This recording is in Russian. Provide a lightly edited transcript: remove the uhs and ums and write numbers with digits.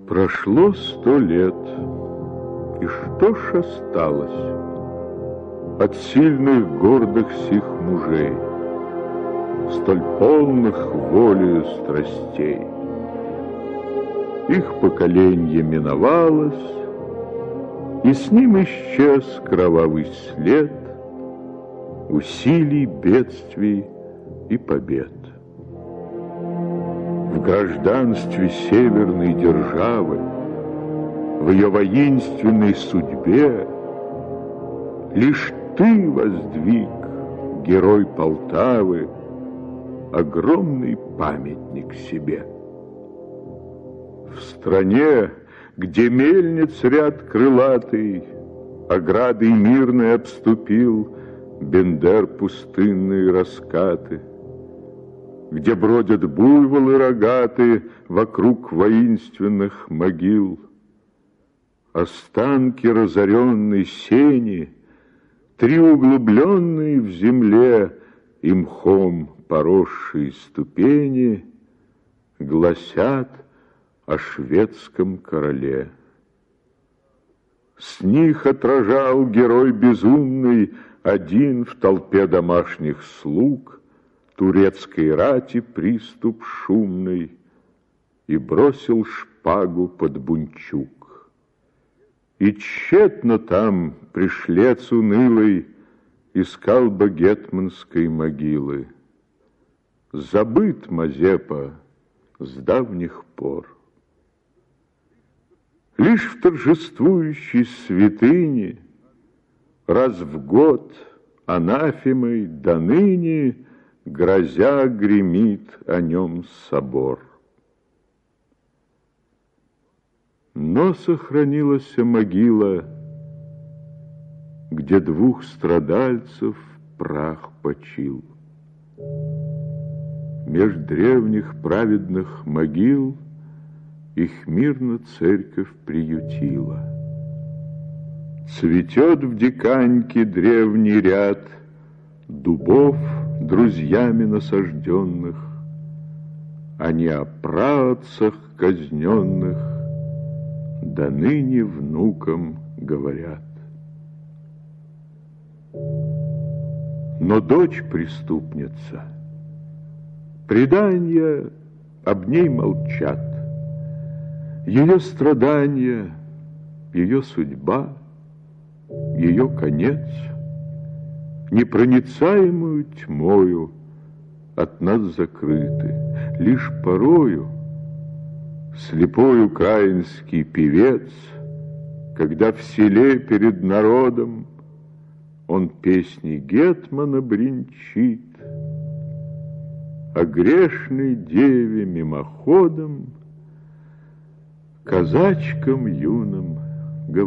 Прошло 100 лет, и что ж осталось от сильных гордых сих мужей, столь полных волею страстей? Их поколенье миновалось, и с ним исчез кровавый след усилий, бедствий и побед. В гражданстве северной державы, в ее воинственной судьбе лишь ты воздвиг, герой Полтавы, огромный памятник себе. В стране, где мельниц ряд крылатый оградой мирной обступил Бендер пустынные раскаты, где бродят буйволы рогатые вокруг воинственных могил, останки разоренной сени, три углубленные в земле и мхом поросшие ступени гласят о шведском короле. С них отражал герой безумный один в толпе домашних слуг турецкой рати приступ шумный и бросил шпагу под бунчук. И тщетно там пришлец унылый искал бы гетманской могилы. Забыт Мазепа с давних пор. Лишь в торжествующей святыне раз в год анафемой до ныне грозя гремит о нем собор. Но сохранилась могила, где двух страдальцев прах почил. Меж древних праведных могил их мирно церковь приютила. Цветет в диканьке древний ряд дубов, друзьями насажденных, они о праотцах казненных до ныне внукам говорят. Но дочь преступница, предания об ней молчат. Ее страдания, ее судьба, ее конец непроницаемую тьмою от нас закрыты. Лишь порою слепой украинский певец, когда в селе перед народом он песни гетмана бренчит, о грешной деве мимоходом казачкам юным